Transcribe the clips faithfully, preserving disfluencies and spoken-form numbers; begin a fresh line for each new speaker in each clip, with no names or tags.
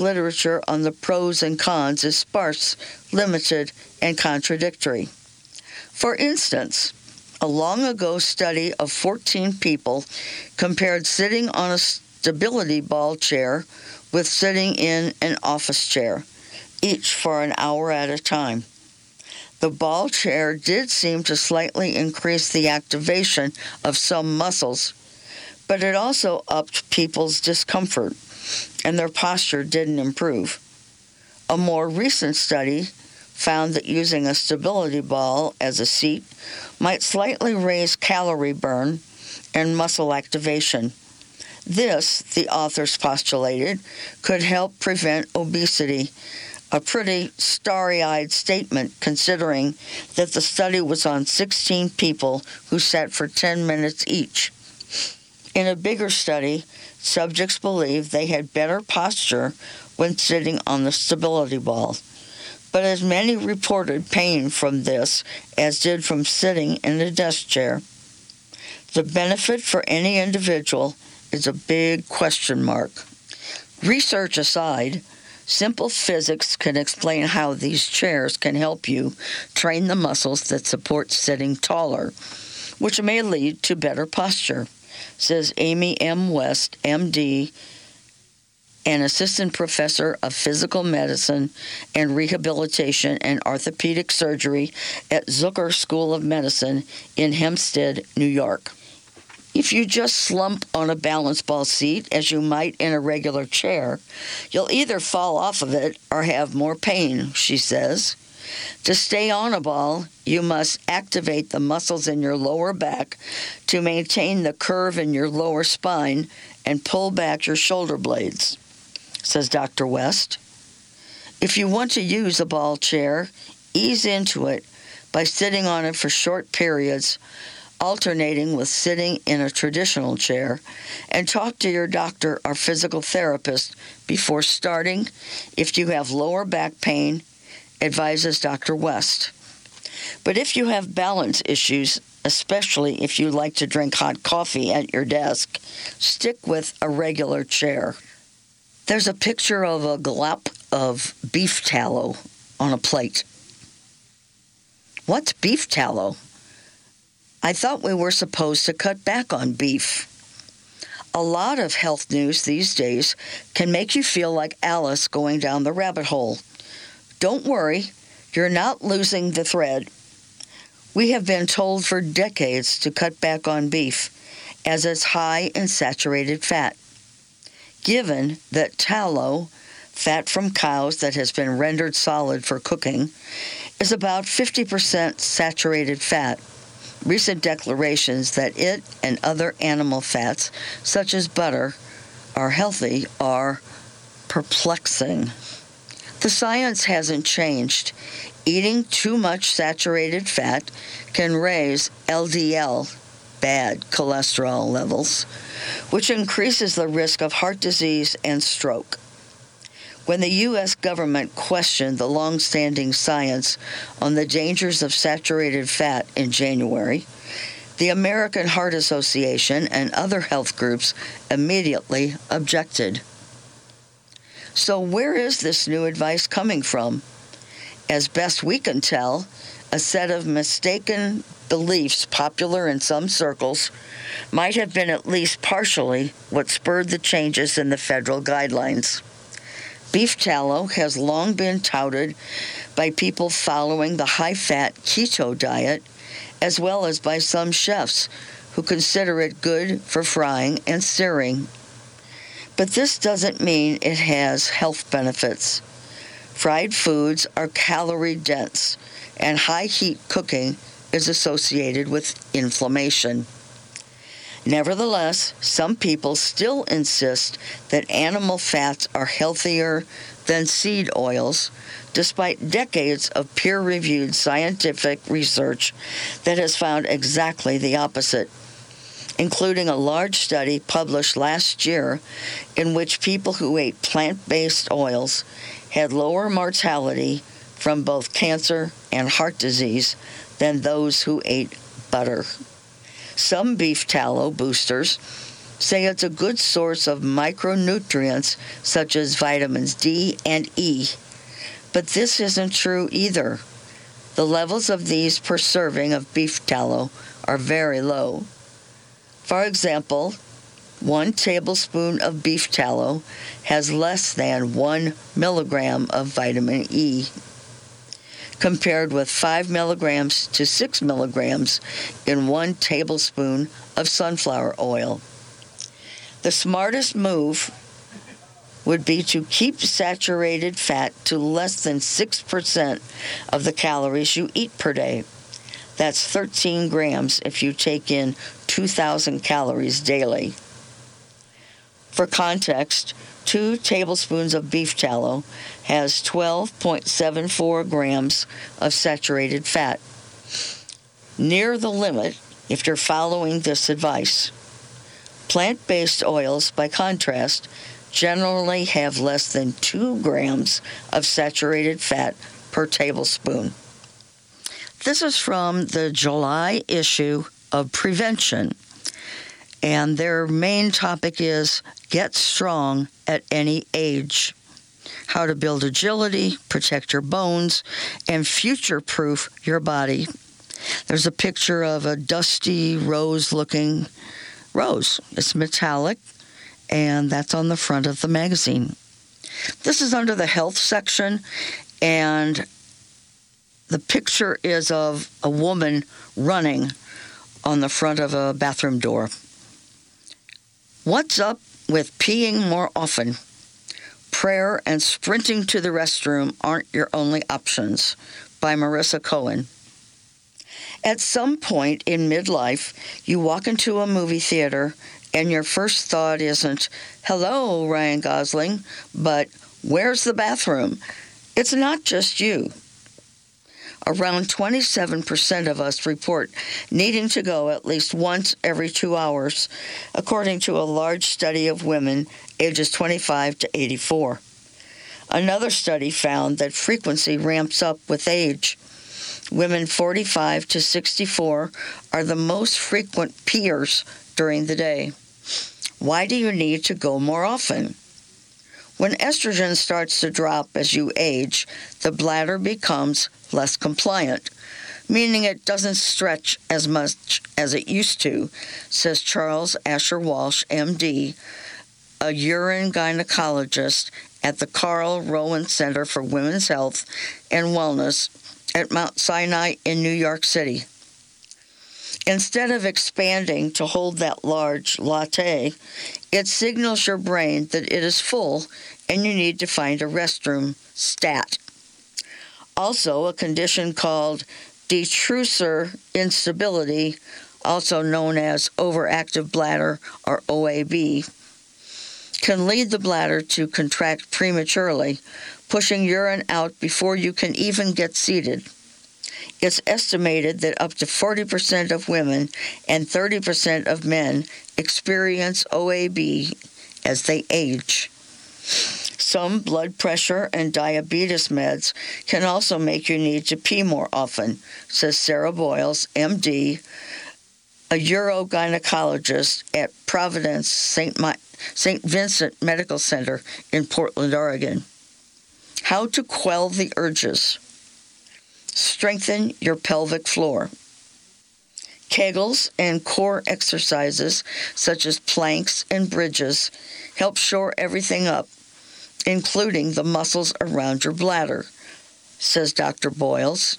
literature on the pros and cons is sparse, limited, and contradictory. For instance, a long ago study of fourteen people compared sitting on a stability ball chair with sitting in an office chair, each for an hour at a time. The ball chair did seem to slightly increase the activation of some muscles, but it also upped people's discomfort, and their posture didn't improve. A more recent study found that using a stability ball as a seat might slightly raise calorie burn and muscle activation. This, the authors postulated, could help prevent obesity, a pretty starry-eyed statement considering that the study was on sixteen people who sat for ten minutes each. In a bigger study, subjects believed they had better posture when sitting on the stability ball, but as many reported pain from this as did from sitting in a desk chair. The benefit for any individual is a big question mark. Research aside, simple physics can explain how these chairs can help you train the muscles that support sitting taller, which may lead to better posture, says Amy M. West, M D, an assistant professor of physical medicine and rehabilitation and orthopedic surgery at Zucker School of Medicine in Hempstead, New York. If you just slump on a balance ball seat, as you might in a regular chair, you'll either fall off of it or have more pain, she says. To stay on a ball, you must activate the muscles in your lower back to maintain the curve in your lower spine and pull back your shoulder blades, says Doctor West. If you want to use a ball chair, ease into it by sitting on it for short periods, alternating with sitting in a traditional chair, and talk to your doctor or physical therapist before starting if you have lower back pain, advises Doctor West. But if you have balance issues, especially if you like to drink hot coffee at your desk, stick with a regular chair. There's a picture of a glop of beef tallow on a plate. What's beef tallow? I thought we were supposed to cut back on beef. A lot of health news these days can make you feel like Alice going down the rabbit hole. Don't worry, you're not losing the thread. We have been told for decades to cut back on beef, as it's high in saturated fat. Given that tallow, fat from cows that has been rendered solid for cooking, is about fifty percent saturated fat, recent declarations that it and other animal fats, such as butter, are healthy are perplexing. The science hasn't changed. Eating too much saturated fat can raise L D L, bad cholesterol levels, which increases the risk of heart disease and stroke. When the U S government questioned the long-standing science on the dangers of saturated fat in January, the American Heart Association and other health groups immediately objected. So where is this new advice coming from? As best we can tell, a set of mistaken beliefs popular in some circles might have been at least partially what spurred the changes in the federal guidelines. Beef tallow has long been touted by people following the high-fat keto diet, as well as by some chefs who consider it good for frying and searing. But this doesn't mean it has health benefits. Fried foods are calorie-dense, and high-heat cooking is associated with inflammation. Nevertheless, some people still insist that animal fats are healthier than seed oils, despite decades of peer-reviewed scientific research that has found exactly the opposite, including a large study published last year in which people who ate plant-based oils had lower mortality from both cancer and heart disease than those who ate butter. Some beef tallow boosters say it's a good source of micronutrients such as vitamins D and E. But this isn't true either. The levels of these per serving of beef tallow are very low. For example, one tablespoon of beef tallow has less than one milligram of vitamin E, compared with five milligrams to six milligrams in one tablespoon of sunflower oil. The smartest move would be to keep saturated fat to less than six percent of the calories you eat per day. That's thirteen grams if you take in two thousand calories daily. For context, two tablespoons of beef tallow has twelve point seven four grams of saturated fat. Near the limit if you're following this advice. Plant-based oils, by contrast, generally have less than two grams of saturated fat per tablespoon. This is from the July issue of Prevention, and their main topic is Get Strong at Any Age. How to build agility, protect your bones, and future-proof your body. There's a picture of a dusty rose-looking rose. It's metallic, and that's on the front of the magazine. This is under the health section, and the picture is of a woman running on the front of a bathroom door. What's up with peeing more often? Prayer and sprinting to the restroom aren't your only options, by Marissa Cohen. At some point in midlife, you walk into a movie theater and your first thought isn't, hello, Ryan Gosling, but where's the bathroom? It's not just you. Around twenty-seven percent of us report needing to go at least once every two hours, according to a large study of women ages twenty-five to eighty-four. Another study found that frequency ramps up with age. Women forty-five to sixty-four are the most frequent peers during the day. Why do you need to go more often? When estrogen starts to drop as you age, the bladder becomes less compliant, meaning it doesn't stretch as much as it used to, says Charles Asher Walsh, M D, a urine gynecologist at the Carl Rowan Center for Women's Health and Wellness at Mount Sinai in New York City. Instead of expanding to hold that large latte, it signals your brain that it is full and you need to find a restroom stat. Also, a condition called detrusor instability, also known as overactive bladder or O A B, can lead the bladder to contract prematurely, pushing urine out before you can even get seated. It's estimated that up to forty percent of women and thirty percent of men experience O A B as they age. Some blood pressure and diabetes meds can also make you need to pee more often, says Sarah Boyles, M D, a urogynecologist at Providence Saint Mi- Saint Vincent Medical Center in Portland, Oregon. How to quell the urges. Strengthen your pelvic floor. Kegels and core exercises, such as planks and bridges, help shore everything up, including the muscles around your bladder, says Doctor Boyles.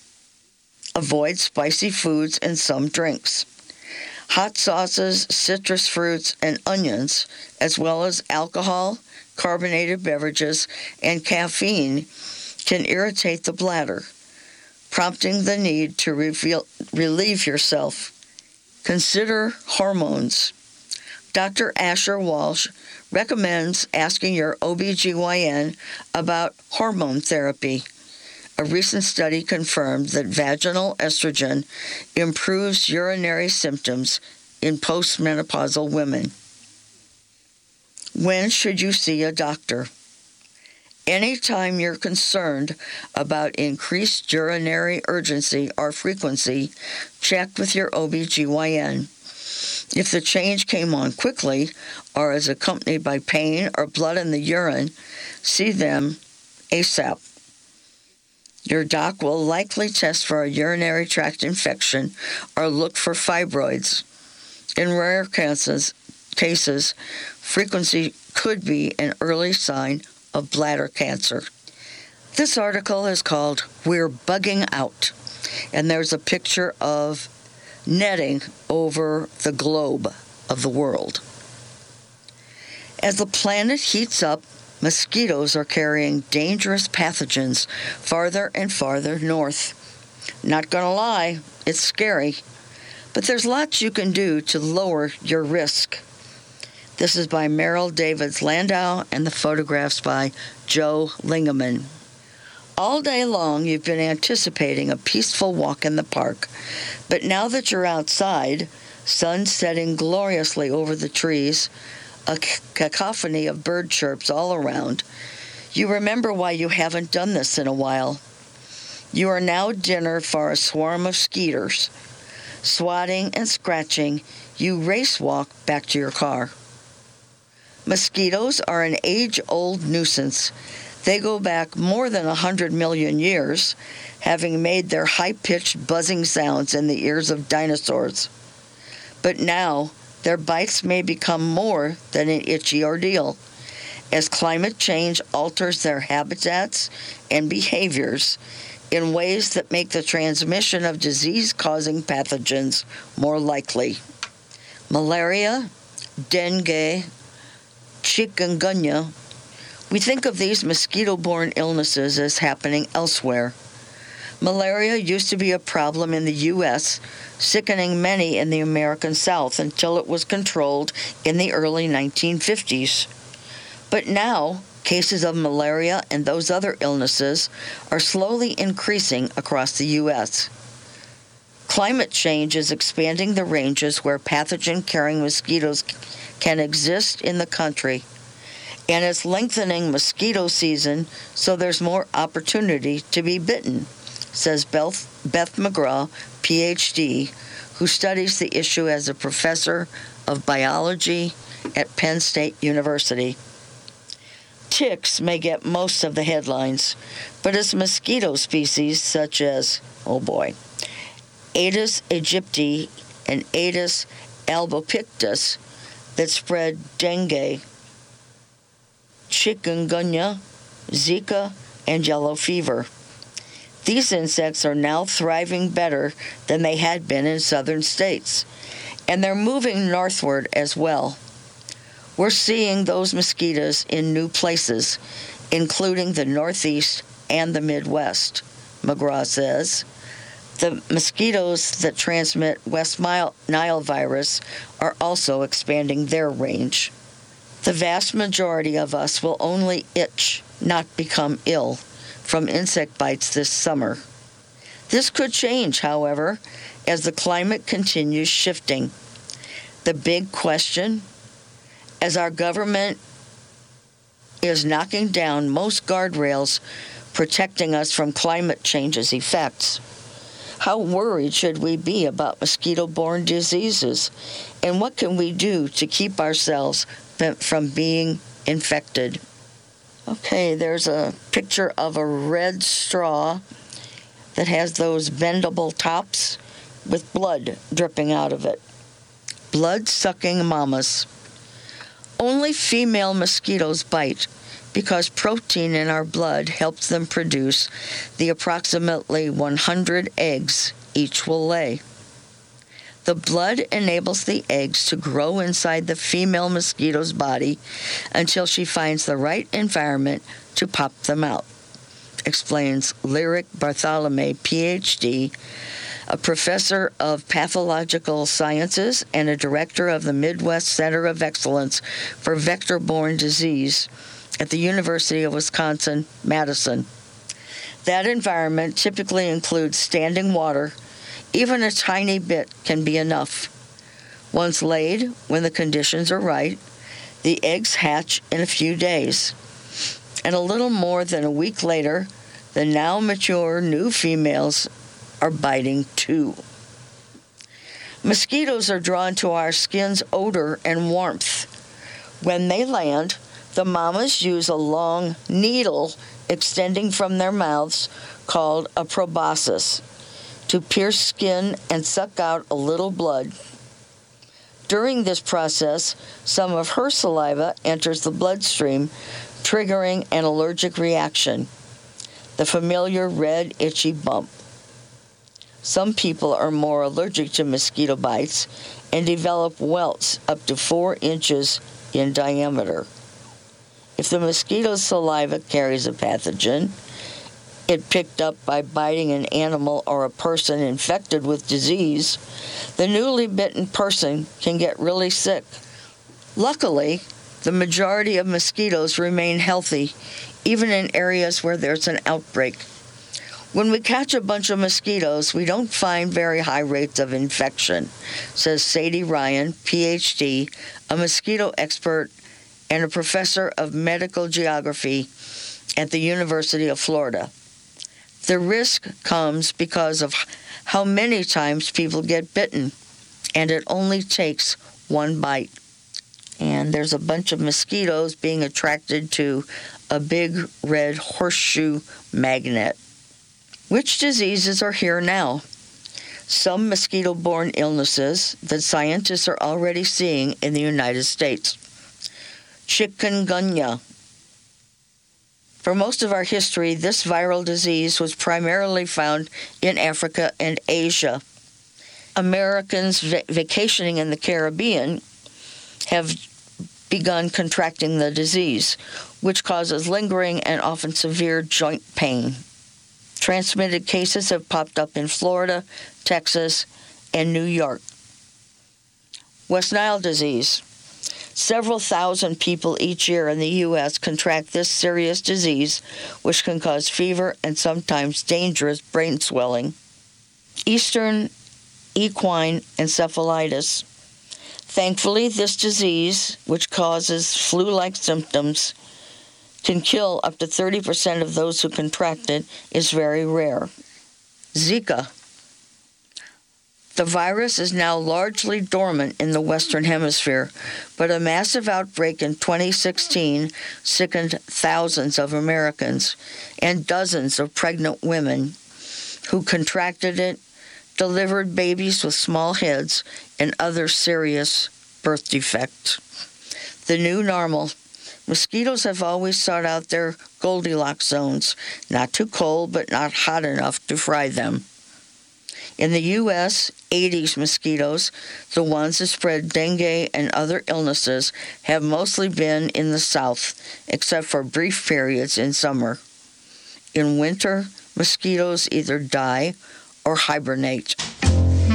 Avoid spicy foods and some drinks. Hot sauces, citrus fruits, and onions, as well as alcohol, carbonated beverages, and caffeine, can irritate the bladder, prompting the need to reveal, relieve yourself. Consider hormones. Doctor Asher Walsh recommends asking your O B G Y N about hormone therapy. A recent study confirmed that vaginal estrogen improves urinary symptoms in postmenopausal women. When should you see a doctor? Anytime you're concerned about increased urinary urgency or frequency, check with your O B G Y N. If the change came on quickly or is accompanied by pain or blood in the urine, see them ASAP. Your doc will likely test for a urinary tract infection or look for fibroids. In rare cases, cases, frequency could be an early sign of bladder cancer. This article is called We're Bugging Out, and there's a picture of netting over the globe of the world. As the planet heats up, mosquitoes are carrying dangerous pathogens farther and farther north. Not gonna lie, it's scary, but there's lots you can do to lower your risk. This is by Meryl Davids Landau, and the photographs by Joe Lingeman. All day long, you've been anticipating a peaceful walk in the park, but now that you're outside, sun setting gloriously over the trees, a cacophony of bird chirps all around, you remember why you haven't done this in a while. You are now dinner for a swarm of skeeters. Swatting and scratching, you race walk back to your car. Mosquitoes are an age-old nuisance. They go back more than one hundred million years, having made their high-pitched buzzing sounds in the ears of dinosaurs. But now, their bites may become more than an itchy ordeal, as climate change alters their habitats and behaviors in ways that make the transmission of disease-causing pathogens more likely. Malaria, dengue, chikungunya. We think of these mosquito-borne illnesses as happening elsewhere. Malaria used to be a problem in the U S, sickening many in the American South until it was controlled in the early nineteen fifties. But now, cases of malaria and those other illnesses are slowly increasing across the U S. Climate change is expanding the ranges where pathogen-carrying mosquitoes can exist in the country, and it's lengthening mosquito season so there's more opportunity to be bitten, says Beth, Beth McGraw, P H D, who studies the issue as a professor of biology at Penn State University. Ticks may get most of the headlines, but it's mosquito species such as, oh boy, Aedes aegypti and Aedes albopictus that spread dengue, chikungunya, Zika, and yellow fever. These insects are now thriving better than they had been in southern states, and they're moving northward as well. We're seeing those mosquitoes in new places, including the Northeast and the Midwest, McGraw says. The mosquitoes that transmit West Nile virus are also expanding their range. The vast majority of us will only itch, not become ill, from insect bites this summer. This could change, however, as the climate continues shifting. The big question, as our government is knocking down most guardrails protecting us from climate change's effects, how worried should we be about mosquito-borne diseases, and what can we do to keep ourselves from being infected? Okay, there's a picture of a red straw that has those bendable tops with blood dripping out of it. Blood-sucking mamas. Only female mosquitoes bite because protein in our blood helps them produce the approximately one hundred eggs each will lay. The blood enables the eggs to grow inside the female mosquito's body until she finds the right environment to pop them out, explains Lyric Bartholomew, P H D, a professor of pathological sciences and a director of the Midwest Center of Excellence for Vector-Borne Disease at the University of Wisconsin-Madison. That environment typically includes standing water. Even a tiny bit can be enough. Once laid, when the conditions are right, the eggs hatch in a few days. And a little more than a week later, the now mature new females are biting too. Mosquitoes are drawn to our skin's odor and warmth. When they land, the mamas use a long needle extending from their mouths called a proboscis to pierce skin and suck out a little blood. During this process, some of her saliva enters the bloodstream, triggering an allergic reaction, the familiar red, itchy bump. Some people are more allergic to mosquito bites and develop welts up to four inches in diameter. If the mosquito's saliva carries a pathogen, it picked up by biting an animal or a person infected with disease, the newly bitten person can get really sick. Luckily, the majority of mosquitoes remain healthy, even in areas where there's an outbreak. When we catch a bunch of mosquitoes, we don't find very high rates of infection, says Sadie Ryan, P H D, a mosquito expert and a professor of medical geography at the University of Florida. The risk comes because of how many times people get bitten, and it only takes one bite. And there's a bunch of mosquitoes being attracted to a big red horseshoe magnet. Which diseases are here now? Some mosquito-borne illnesses that scientists are already seeing in the United States. Chikungunya. For most of our history, this viral disease was primarily found in Africa and Asia. Americans va- vacationing in the Caribbean have begun contracting the disease, which causes lingering and often severe joint pain. Transmitted cases have popped up in Florida, Texas, and New York. West Nile disease. Several thousand people each year in the U S contract this serious disease, which can cause fever and sometimes dangerous brain swelling. Eastern equine encephalitis. Thankfully, this disease, which causes flu-like symptoms, can kill up to thirty percent of those who contract it, is very rare. Zika. The virus is now largely dormant in the Western Hemisphere, but a massive outbreak in twenty sixteen sickened thousands of Americans and dozens of pregnant women who contracted it, delivered babies with small heads, and other serious birth defects. The new normal. Mosquitoes have always sought out their Goldilocks zones, not too cold but not hot enough to fry them. In the U S, Aedes mosquitoes, the ones that spread dengue and other illnesses, have mostly been in the south, except for brief periods in summer. In winter, mosquitoes either die or hibernate.